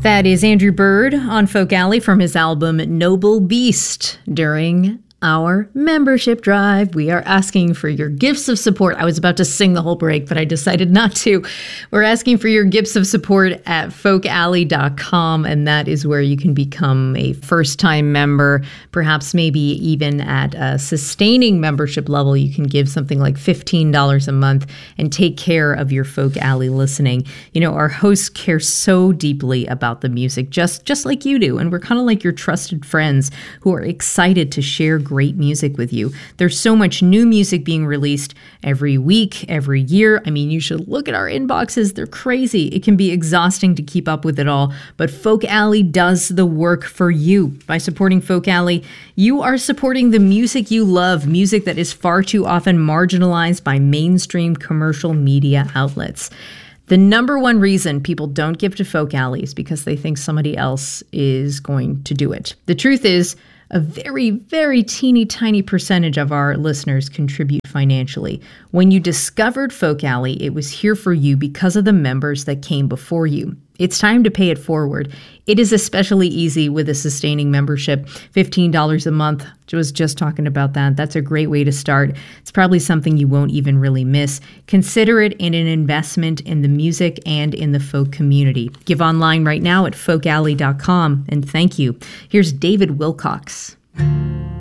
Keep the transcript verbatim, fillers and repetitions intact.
That is Andrew Bird on Folk Alley from his album Noble Beast. During our membership drive, we are asking for your gifts of support. I was about to sing the whole break, but I decided not to. We're asking for your gifts of support at folk alley dot com, and that is where you can become a first-time member. Perhaps maybe even at a sustaining membership level, you can give something like fifteen dollars a month and take care of your Folk Alley listening. You know, our hosts care so deeply about the music, just, just like you do, and we're kind of like your trusted friends who are excited to share great music with you. There's so much new music being released every week, every year. I mean, you should look at our inboxes. They're crazy. It can be exhausting to keep up with it all, but Folk Alley does the work for you. By supporting Folk Alley, you are supporting the music you love, music that is far too often marginalized by mainstream commercial media outlets. The number one reason people don't give to Folk Alley is because they think somebody else is going to do it. The truth is, a very, very teeny tiny percentage of our listeners contribute financially. When you discovered Folk Alley, it was here for you because of the members that came before you. It's time to pay it forward. It is especially easy with a sustaining membership, fifteen dollars a month. I was just talking about that. That's a great way to start. It's probably something you won't even really miss. Consider it in an investment in the music and in the folk community. Give online right now at folk alley dot com, and thank you. Here's David Wilcox.